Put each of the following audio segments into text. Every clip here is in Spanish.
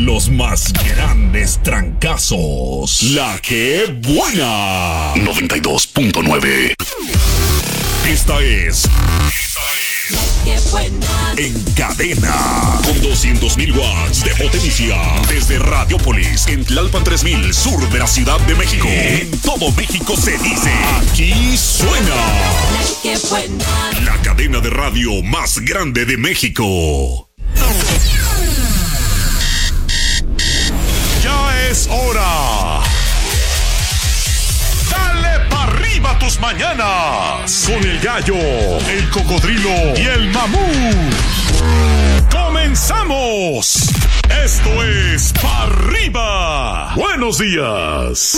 Los más grandes trancazos. La que buena. 92.9. Esta es ¡Qué buena! En Cadena, con 200.000 watts de potencia, desde Radiopolis, en Tlalpan 3000, sur de la Ciudad de México. En todo México se dice, aquí suena ¡Qué buena! la cadena de radio más grande de México. Ya es hora. Dale pa' arriba tus mañanas con el gallo, el cocodrilo y el mamut. ¡Comenzamos! Esto es Pa' Arriba. Buenos días.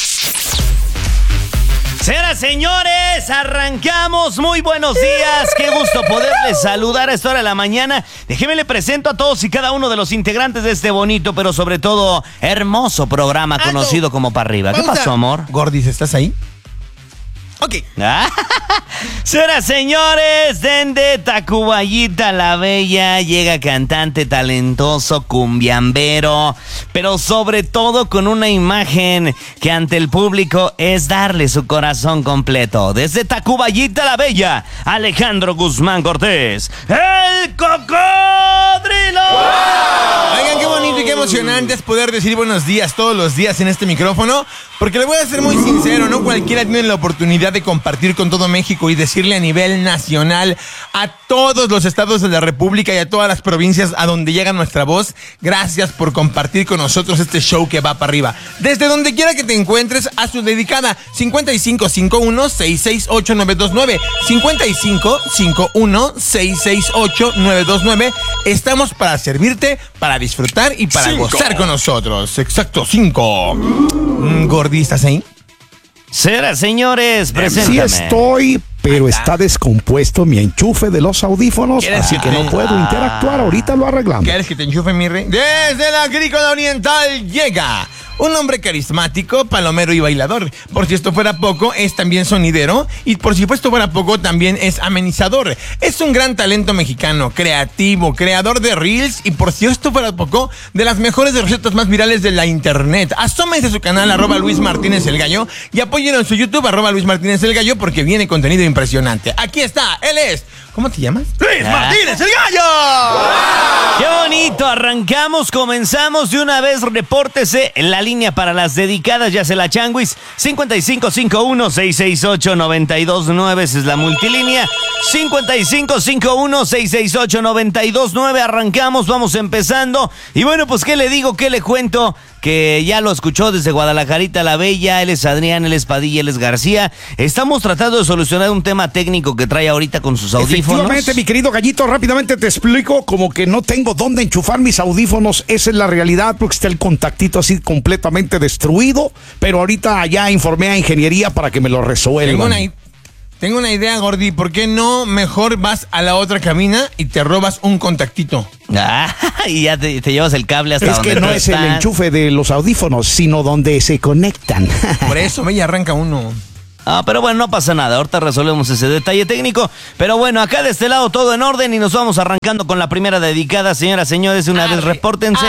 Señoras, señores, arrancamos. Muy buenos días. Qué gusto poderles saludar a esta hora de la mañana. Déjenme le presento a todos y cada uno de los integrantes de este bonito, pero sobre todo hermoso programa conocido como Pa' Arriba. ¿Qué pasó, amor? Gordis, ¿estás ahí? Ok. Señoras, señores, desde Tacubaya la Bella llega cantante talentoso, cumbiambero, pero sobre todo con una imagen que ante el público es darle su corazón completo. Desde Tacubaya la Bella, Alejandro Guzmán Cortés, el cocodrilo. Oigan, qué bonito y qué emocionante es poder decir buenos días todos los días en este micrófono, porque le voy a ser muy sincero, no cualquiera tiene la oportunidad de compartir con todo México y decirle a nivel nacional a todos los estados de la República y a todas las provincias a donde llega nuestra voz, gracias por compartir con nosotros este show que va para arriba. Desde donde quiera que te encuentres, a su dedicada 5551-668-929, 5551-668-929. Estamos para servirte, para disfrutar y para gozar con nosotros. Exacto, 5. ¿Gordistas ahí? Señoras, señores, preséntame. Sí estoy, pero está descompuesto mi enchufe de los audífonos, así que no puedo interactuar. Ahorita lo arreglamos. ¿Quieres que te enchufe, mi rey? Desde la Agrícola Oriental llega un hombre carismático, palomero y bailador. Por si esto fuera poco, es también sonidero. Y por si esto fuera poco, también es amenizador. Es un gran talento mexicano, creativo, creador de reels. Y por si esto fuera poco, de las mejores recetas más virales de la internet. Asómense a su canal, @Luis Martínez el Gallo. Y apóyenlo en su YouTube, @Luis Martínez el Gallo, porque viene contenido impresionante. Aquí está, él es... ¿Cómo te llamas? ¡Luis Martínez el Gallo! ¡Qué bonito! Arrancamos, comenzamos de una vez. Repórtese en la línea para las dedicadas, ya se la changuis. 5551-668-929, esa es la multilínea. 5551-668-929. Arrancamos, vamos empezando. Y bueno, pues, ¿qué le digo? ¿Qué le cuento? Que ya lo escuchó desde Guadalajarita la Bella. Él es Adrián, él es Padilla, él es García. Estamos tratando de solucionar un tema técnico que trae ahorita con sus audífonos. Efectivamente, mi querido Gallito, rápidamente te explico. Como que no tengo dónde enchufar mis audífonos. Esa es la realidad, porque está el contactito así completamente destruido. Pero ahorita ya informé a ingeniería para que me lo resuelvan. Tengo una idea, Gordi. ¿Por qué no mejor vas a la otra cabina y te robas un contactito? Y ya te llevas el cable hasta donde es que no es el enchufe de los audífonos, sino donde se conectan. Por eso, ve y arranca uno. Pero bueno, no pasa nada, ahorita resolvemos ese detalle técnico. Pero bueno, acá de este lado todo en orden y nos vamos arrancando con la primera dedicada. Señoras, señores, una vez repórtense.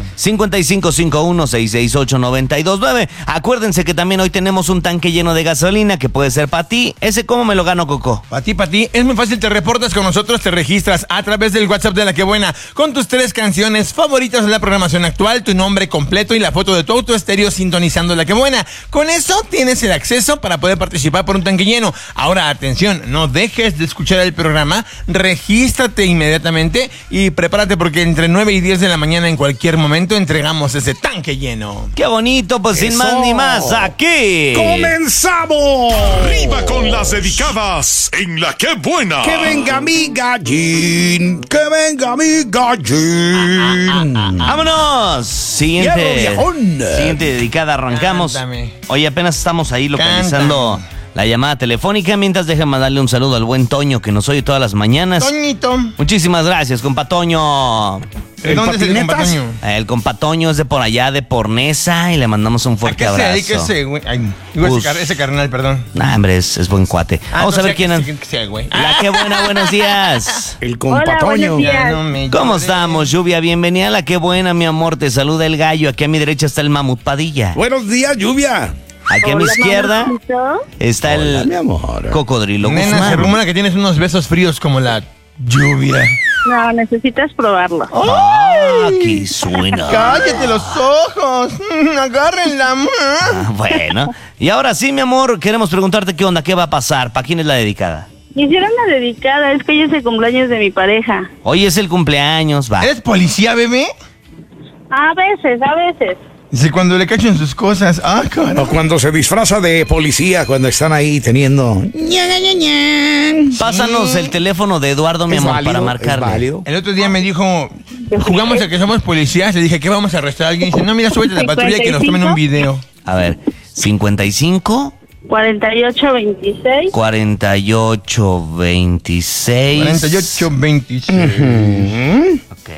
5551-668-929. Acuérdense que también hoy tenemos un tanque lleno de gasolina que puede ser para ti. ¿Ese cómo me lo gano, Coco? Para ti. Es muy fácil, te reportas con nosotros, te registras a través del WhatsApp de La Que Buena con tus 3 canciones favoritas de la programación actual, tu nombre completo y la foto de tu auto estéreo sintonizando La Que Buena. Con eso tienes el acceso para poder participar por un tanque lleno. Ahora, atención, no dejes de escuchar el programa, regístrate inmediatamente y prepárate porque entre 9 y 10 de la mañana en cualquier momento entregamos ese tanque lleno. ¡Qué bonito! Pues sin más ni más, aquí ¡comenzamos! Arriba con las dedicadas en La Que Buena. ¡Que venga mi gallín! ¡Que venga mi gallín! ¡Vámonos! Siguiente dedicada, arrancamos. Cántame. Hoy apenas estamos ahí localizando la llamada telefónica. Mientras, déjenme darle un saludo al buen Toño que nos oye todas las mañanas. Toñito. Muchísimas gracias, compa Toño. ¿De dónde es el patinetas? compatoño? El compa Toño es de por allá, de Pornesa, y le mandamos un ¿A fuerte qué se abrazo. dedica ese güey? Ay, digo, Pues- ese carnal, perdón. Nah, hombre, es buen cuate. Vamos a ver quién es. Que sea, güey. La que buena, buenos días. El compatoño. buenos días. Ya no me ¿Cómo llores. estamos, Lluvia? Bienvenida a La que buena, mi amor. Te saluda el gallo. Aquí a mi derecha está el Mamut Padilla. Buenos días, Lluvia. Aquí a mi Hola, izquierda mamacito. está Hola, mi el amor. Cocodrilo Nena, se Guzmán. rumora que tienes unos besos fríos como la lluvia. No, necesitas probarlo. Aquí suena. ¡Cállate los ojos! ¡Agárrenla! Ah, bueno, y ahora sí, mi amor, queremos preguntarte qué onda, qué va a pasar, ¿para quién es la dedicada? Quisiera una dedicada, es que hoy es el cumpleaños de mi pareja. Hoy es el cumpleaños, va. ¿Eres policía, bebé? A veces, a veces. Dice, cuando le cachen sus cosas. ¡Ah, O cabrón! cuando se disfraza de policía, cuando están ahí teniendo... Pásanos el teléfono de Eduardo, mi Es amor, válido, para es marcarle. válido. El otro día me dijo, jugamos a que somos policías. Le dije, ¿qué vamos a arrestar a alguien? Dice, no, mira, súbete a la patrulla y que nos tomen un video. A ver, 55 4826. 4826. 4826. Ok.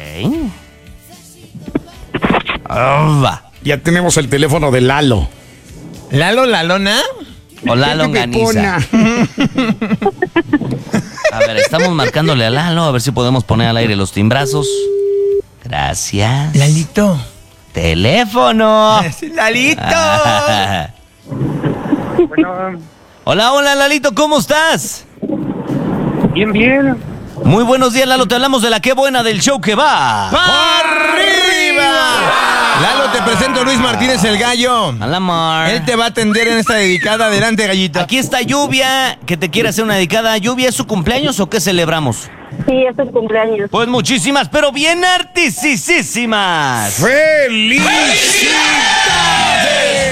Ah, va. Ya tenemos el teléfono de Lalo. ¿Lalo, la lona? Hola, longaniza. A ver, estamos marcándole a Lalo, a ver si podemos poner al aire los timbrazos. Gracias. Lalito. Teléfono. ¡Lalito! Hola, hola, Lalito, ¿cómo estás? Bien, bien. Muy buenos días, Lalo. Te hablamos de la qué buena del show que va. ¡Arriba! Lalo, te presento a Luis Martínez el Gallo. Hola, Mar. Él te va a atender en esta dedicada. Adelante, gallita. Aquí está Lluvia, que te quiere hacer una dedicada. ¿Lluvia es su cumpleaños o qué celebramos? Sí, es el cumpleaños. Pues muchísimas, pero bien artisísimas. ¡Felicidades!